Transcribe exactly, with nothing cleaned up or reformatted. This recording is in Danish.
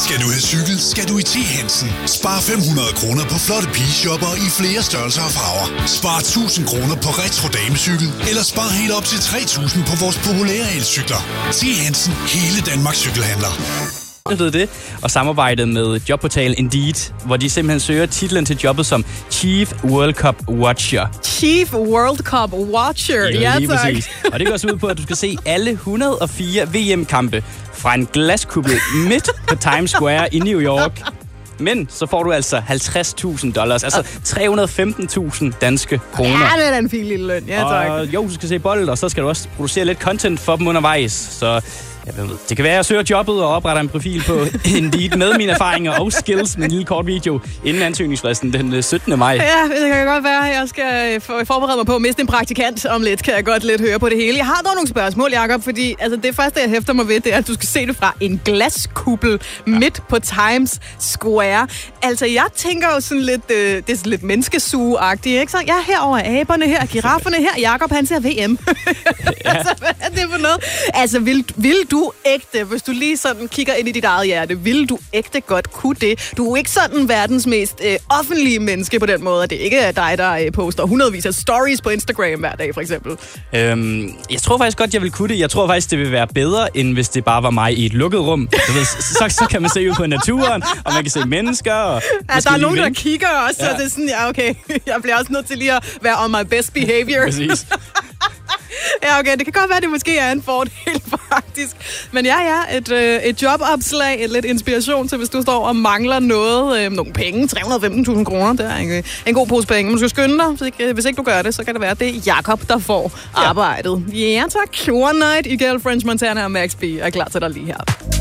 Skal du have cykel, skal du i T. Hansen. Spar fem hundrede kroner på flotte pigeshopper i flere størrelser og farver. Spar tusind kroner på retro damecykel, eller spar helt op til tre tusind på vores populære elcykler. T. Hansen, hele Danmarks cykelhandler. Det, og samarbejdet med jobportalen Indeed, hvor de simpelthen søger titlen til jobbet som Chief World Cup Watcher. Chief World Cup Watcher, ja, ja tak. Præcis. Og det går også ud på, at du skal se alle et hundrede og fire V M-kampe fra en glaskuppel midt på Times Square i New York. Men så får du altså halvtreds tusind dollars, altså tre hundrede og femten tusind danske kroner. Ja, det er da en fin lille løn, ja tak. Og jo, du skal se bold, og så skal du også producere lidt content for dem undervejs, så... Ja, det kan være, at jeg søger jobbet og opretter en profil på Indeed med mine erfaringer og skills med en lille kort video inden ansøgningsfristen den syttende maj. Ja, det kan godt være, at jeg skal forberede mig på at miste en praktikant om lidt. Kan jeg godt lidt høre på det hele. Jeg har dog nogle spørgsmål, Jacob, fordi altså, det første, jeg hæfter mig ved, det er, at du skal se det fra en glaskuppel ja. midt på Times Square. Altså, jeg tænker jo sådan lidt, øh, det er sådan lidt menneskesuge-agtigt, ikke så? Jeg er herovre aberne her, girafferne her, Jacob han ser V M. Ja. Altså, hvad er det for noget? Altså, vil, vil du ægte, hvis du lige sådan kigger ind i dit eget hjerte, vil du ægte godt kunne det? Du er ikke sådan verdens mest øh, offentlige menneske på den måde, at det ikke er dig, der øh, poster hundredvis af stories på Instagram hver dag, for eksempel. Øhm, jeg tror faktisk godt, jeg vil kunne det. Jeg tror faktisk, det vil være bedre, end hvis det bare var mig i et lukket rum. Du ved, så, så kan man se ud på naturen, og man kan se mennesker. Og ja, der er nogen, der kigger også, ja. Så det er sådan, ja okay, jeg bliver også nødt til lige at være on my best behavior. Præcis. Ja, okay, det kan godt være, at det måske er en fordel, faktisk. Men ja, ja, et, øh, et jobopslag, et lidt inspiration til, hvis du står og mangler noget, øh, nogle penge, tre hundrede og femten tusind kroner, det er en, en god pose penge. Men du skal skynde dig, hvis ikke, hvis ikke du gør det, så kan det være, at det er Jacob, der får ja. arbejdet. Ja, tak. One Night i Girl, French Montana og Max B er klar til dig lige her.